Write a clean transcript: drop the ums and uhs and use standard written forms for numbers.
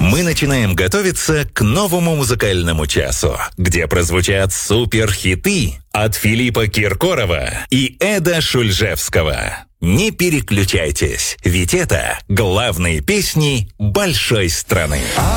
Мы начинаем готовиться к новому музыкальному часу, где прозвучат суперхиты от Филиппа Киркорова и Эда Шульжевского. Не переключайтесь, ведь это главные песни большой страны.